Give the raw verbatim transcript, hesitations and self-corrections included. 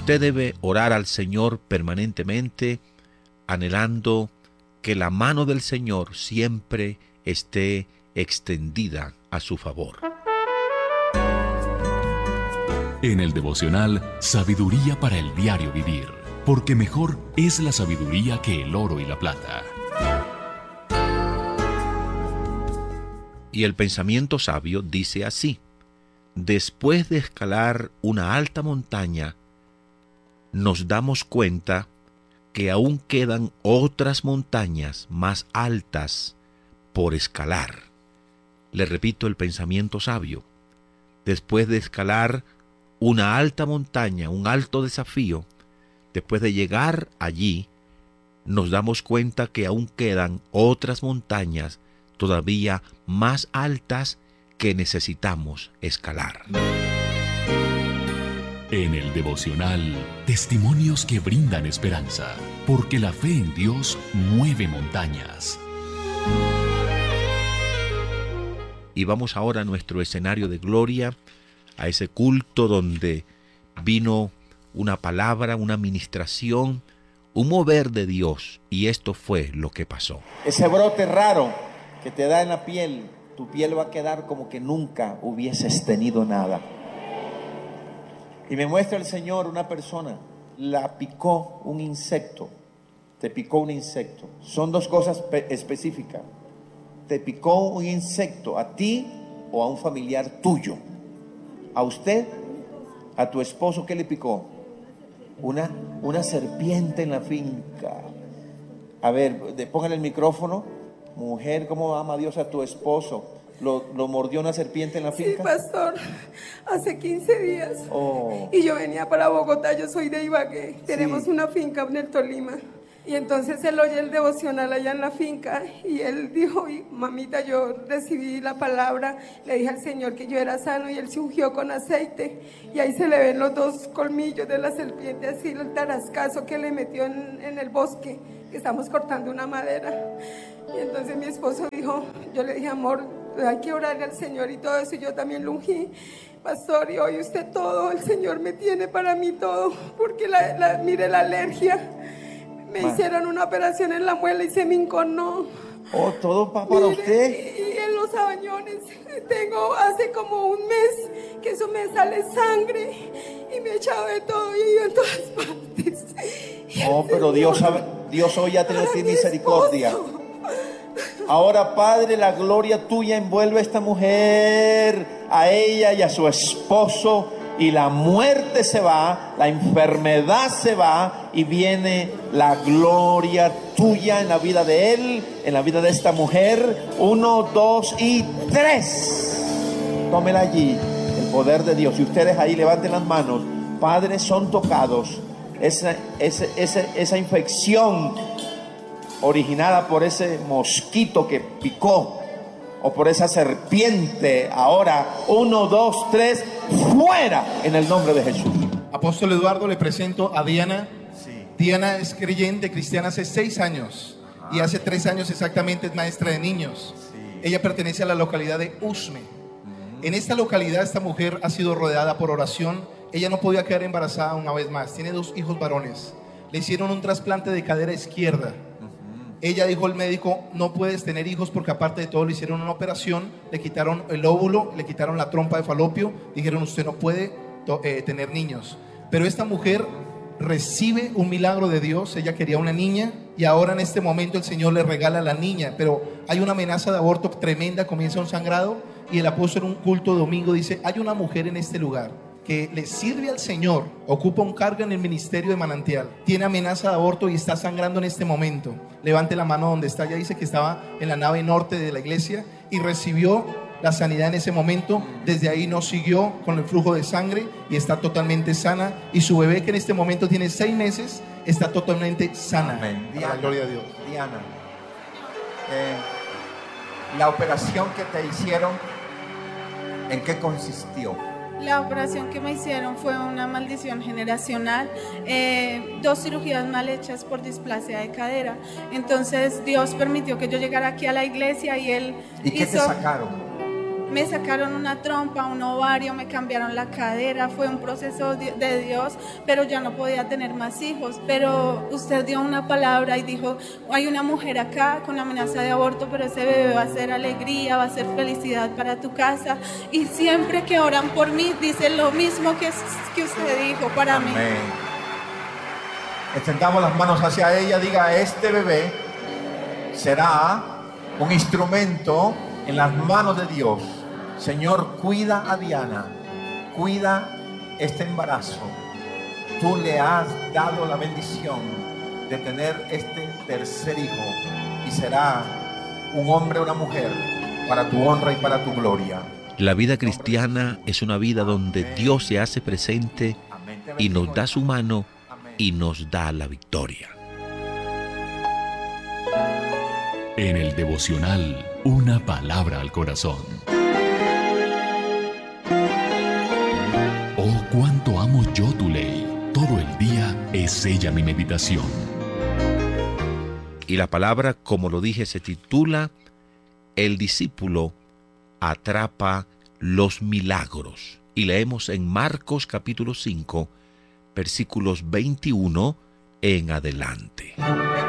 Usted debe orar al Señor permanentemente, anhelando que la mano del Señor siempre esté extendida a su favor. En el devocional Sabiduría para el diario vivir, porque mejor es la sabiduría que el oro y la plata. Y el pensamiento sabio dice así: después de escalar una alta montaña, nos damos cuenta que aún quedan otras montañas más altas por escalar. Le repito el pensamiento sabio: después de escalar una alta montaña, un alto desafío, después de llegar allí, nos damos cuenta que aún quedan otras montañas todavía más altas que necesitamos escalar. En el devocional, testimonios que brindan esperanza, porque la fe en Dios mueve montañas. Y vamos ahora a nuestro escenario de gloria, a ese culto donde vino una palabra, una ministración, un mover de Dios, y esto fue lo que pasó. Ese brote raro que te da en la piel, tu piel va a quedar como que nunca hubieses tenido nada. Y me muestra el Señor una persona, la picó un insecto, te picó un insecto. Son dos cosas específicas. Te picó un insecto, a ti o a un familiar tuyo. A usted, a tu esposo, ¿qué le picó? Una, una serpiente en la finca. A ver, de, póngale el micrófono. Mujer, ¿cómo ama Dios a tu esposo? ¿Lo, lo mordió una serpiente en la finca? Sí, pastor, hace quince días. Oh. Y yo venía para Bogotá, yo soy de Ibagué. Tenemos Sí. una finca en el Tolima. Y entonces él oye el devocional allá en la finca y él dijo: mamita, yo recibí la palabra, le dije al Señor que yo era sano, y él se ungió con aceite, y ahí se le ven los dos colmillos de la serpiente, así el tarascazo que le metió en, en el bosque, que estamos cortando una madera. Y entonces mi esposo dijo, yo le dije: amor, hay que orarle al Señor y todo eso, y yo también lo ungí. Pastor, y hoy usted todo, el Señor me tiene para mí todo, porque la, la, mire la alergia. Me Ma. hicieron una operación en la muela y se me enconó. Oh, todo pa para Mire, usted. Y en los abañones tengo hace como un mes que eso me sale sangre y me he echado de todo y he ido en todas partes. Oh, pero Dios sabe, Dios hoy ha tenido misericordia. Ahora, Padre, la gloria tuya envuelve a esta mujer, a ella y a su esposo, y la muerte se va, la enfermedad se va, y viene la gloria tuya en la vida de él, en la vida de esta mujer. Uno, dos y tres. Tómela allí, el poder de Dios. Y ustedes ahí levanten las manos. Padre, son tocados. Esa, esa, esa, esa infección originada por ese mosquito que picó, o por esa serpiente, ahora, uno, dos, tres, fuera, en el nombre de Jesús. Apóstol Eduardo, le presento a Diana. Sí. Diana es creyente cristiana hace seis años. Ajá. Y hace tres años exactamente es maestra de niños. Sí. Ella pertenece a la localidad de Usme. Uh-huh. En esta localidad esta mujer ha sido rodeada por oración. Ella no podía quedar embarazada una vez más. Tiene dos hijos varones. Le hicieron un trasplante de cadera izquierda. Ella dijo al médico: no puedes tener hijos, porque aparte de todo le hicieron una operación, le quitaron el óvulo, le quitaron la trompa de falopio, dijeron: usted no puede eh, tener niños. Pero esta mujer recibe un milagro de Dios. Ella quería una niña y ahora en este momento el Señor le regala a la niña, pero hay una amenaza de aborto tremenda, comienza un sangrado, y el apóstol en un culto domingo dice: hay una mujer en este lugar que le sirve al Señor, ocupa un cargo en el ministerio de Manantial, tiene amenaza de aborto y está sangrando en este momento. Levante la mano donde está. Ella dice que estaba en la nave norte de la iglesia y recibió la sanidad en ese momento. Desde ahí no siguió con el flujo de sangre y está totalmente sana, y su bebé, que en este momento tiene seis meses, está totalmente sana. Amén. Diana, la gloria a Dios. Diana, eh, la operación que te hicieron, ¿en qué consistió? La operación que me hicieron fue una maldición generacional, eh, dos cirugías mal hechas por displasia de cadera. Entonces Dios permitió que yo llegara aquí a la iglesia y Él ¿Y qué hizo, te sacaron? Me sacaron una trompa, un ovario, me cambiaron la cadera, fue un proceso de Dios, pero ya no podía tener más hijos. Pero usted dio una palabra y dijo, hay una mujer acá con amenaza de aborto, pero ese bebé va a ser alegría, va a ser felicidad para tu casa. Y siempre que oran por mí, dicen lo mismo que, que usted dijo para Amén. mí. Extendamos las manos hacia ella, diga, este bebé será un instrumento en las manos de Dios. Señor, cuida a Diana, cuida este embarazo. Tú le has dado la bendición de tener este tercer hijo y será un hombre o una mujer para tu honra y para tu gloria. La vida cristiana es una vida donde Dios se hace presente y nos da su mano y nos da la victoria. En el devocional, una palabra al corazón. Oh, cuánto amo yo tu ley. Todo el día es ella mi meditación. Y la palabra, como lo dije, se titula El discípulo atrapa los milagros. Y leemos en Marcos capítulo cinco, versículos veintiuno en adelante.